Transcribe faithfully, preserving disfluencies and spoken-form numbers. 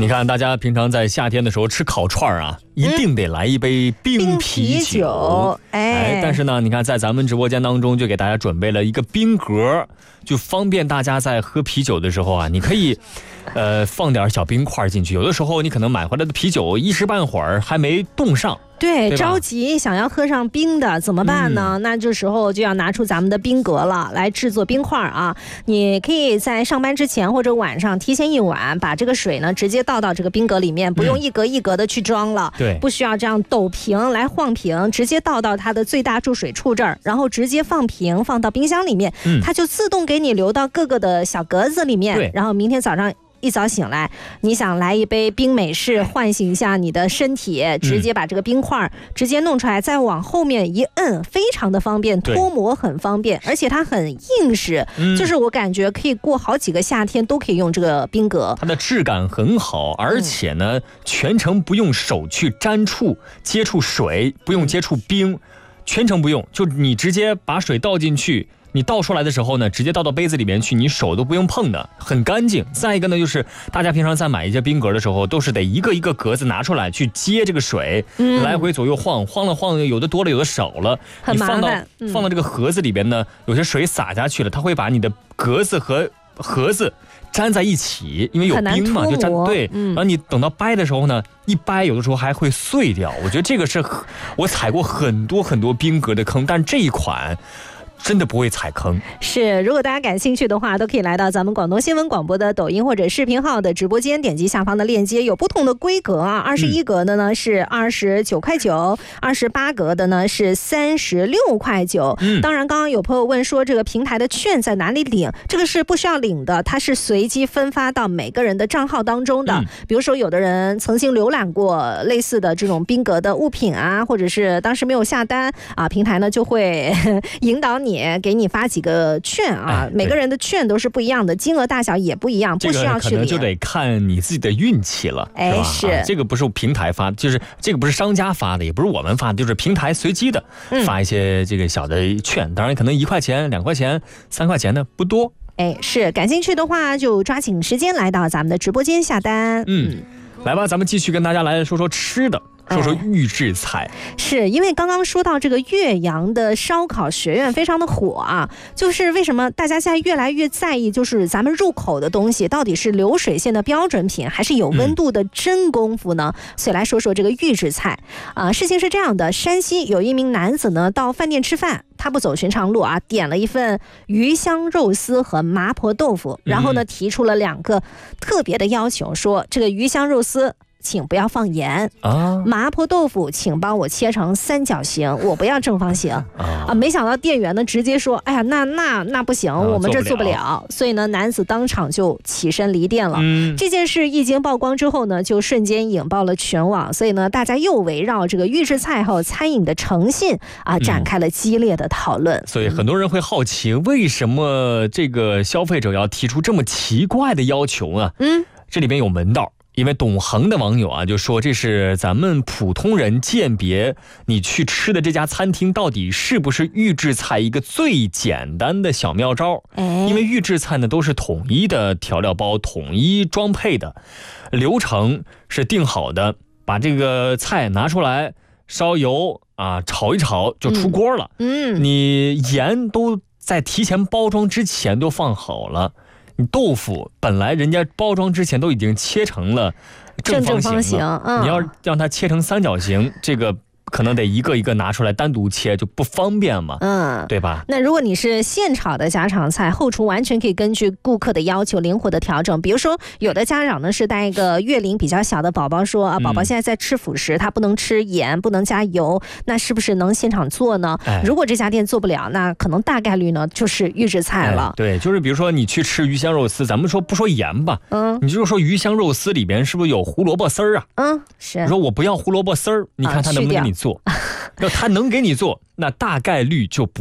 你看大家平常在夏天的时候吃烤串啊，一定得来一杯冰啤酒。 冰啤酒 哎, 哎，但是呢，你看在咱们直播间当中就给大家准备了一个冰格，就方便大家在喝啤酒的时候啊，你可以呃放点小冰块进去。有的时候你可能买回来的啤酒一时半会儿还没冻上。 对，着急想要喝上冰的怎么办呢、嗯、那这时候就要拿出咱们的冰格了，来制作冰块啊。你可以在上班之前或者晚上提前一晚把这个水呢直接倒到这个冰格里面，不用一格一格的去装了、嗯、对，不需要这样抖瓶来晃瓶，直接倒到它的最大注水处这儿，然后直接放瓶放到冰箱里面、嗯、它就自动给你流到各个的小格子里面，然后明天早上一早醒来，你想来一杯冰美式唤醒一下你的身体，直接把这个冰块直接弄出来，再往后面一摁，非常的方便，脱模很方便，而且它很硬实、嗯、就是我感觉可以过好几个夏天都可以用这个冰格， 它的质感很好，而且呢、嗯、全程不用手去沾触接触水，不用接触冰，全程不用，就你直接把水倒进去，你倒出来的时候呢，直接倒到杯子里面去，你手都不用碰的，很干净。再一个呢，就是大家平常在买一些冰格的时候，都是得一个一个格子拿出来去接这个水、嗯、来回左右晃，晃了晃，有的多了有的少了， 很麻烦。 你放到、 嗯、 放到这个盒子里边呢，有些水洒下去了，它会把你的格子和盒子粘在一起，因为有冰嘛，就粘对、嗯。然后你等到掰的时候呢，一掰有的时候还会碎掉。我觉得这个是我踩过很多很多冰格的坑，但这一款真的不会踩坑。 是，如果大家感兴趣的话，都可以来到咱们广东新闻广播的抖音或者视频号的直播间，点击下方的链接，有不同的规格啊。二十一格的呢是二十九块九，二十八格的呢是三十六块九。嗯，当然，刚刚有朋友问说这个平台的券在哪里领，这个是不需要领的，它是随机分发到每个人的账号当中的。嗯、比如说，有的人曾经浏览过类似的这种冰格的物品啊，或者是当时没有下单啊，平台呢就会引导你。给你发几个券啊、哎，每个人的券都是不一样的，金额大小也不一样，不需要去领。这个可能就得看你自己的运气了， 哎， 是吧？ 是、 啊、这个不是平台发，就是这个不是商家发的，也不是我们发的，就是平台随机的发一些这个小的券，嗯、当然可能一块钱、两块钱、三块钱的不多。 哎，是，感兴趣的话就抓紧时间来到咱们的直播间下单。 嗯，来吧，咱们继续跟大家来说说吃的。说说预制菜、 哎、是因为刚刚说到这个岳阳的烧烤学院非常的火啊，就是为什么大家现在越来越在意，就是咱们入口的东西到底是流水线的标准品还是有温度的真功夫呢、嗯、所以来说说这个预制菜啊、呃。事情是这样的，山西有一名男子呢到饭店吃饭，他不走寻常路啊，点了一份鱼香肉丝和麻婆豆腐，然后呢提出了两个特别的要求，说这个鱼香肉丝请不要放盐啊，麻婆豆腐请帮我切成三角形，我不要正方形 啊, 啊。没想到店员呢直接说，哎呀，那那那不行、啊，我们这做不了。所以呢，男子当场就起身离店了、嗯。这件事一经曝光之后呢，就瞬间引爆了全网。所以呢，大家又围绕这个预制菜还有餐饮的诚信啊，展开了激烈的讨论、嗯。 所以很多人会好奇，为什么这个消费者要提出这么奇怪的要求呢？嗯，这里边有门道。因为懂行的网友啊就说，这是咱们普通人鉴别你去吃的这家餐厅到底是不是预制菜一个最简单的小妙招。因为预制菜呢都是统一的调料包，统一装配的，流程是定好的，把这个菜拿出来烧油啊炒一炒就出锅了。嗯，你盐都在提前包装之前都放好了。你豆腐本来人家包装之前都已经切成了正方形了，正正方形、嗯、你要让它切成三角形，这个可能得一个一个拿出来单独切，就不方便嘛，嗯，对吧？ 那如果你是现炒的家常菜，后厨完全可以根据顾客的要求灵活的调整。比如说，有的家长呢是带一个月龄比较小的宝宝，说啊，宝宝现在在吃辅食，他不能吃盐，不能加油，那是不是能现场做呢？哎、如果这家店做不了，那可能大概率呢就是预制菜了。 哎、对，就是比如说你去吃鱼香肉丝，咱们说不说盐吧，嗯，你就说鱼香肉丝里边是不是有胡萝卜丝儿啊？嗯，是。你说我不要胡萝卜丝儿，你看他能不能给你做？要他能给你做，那大概率就不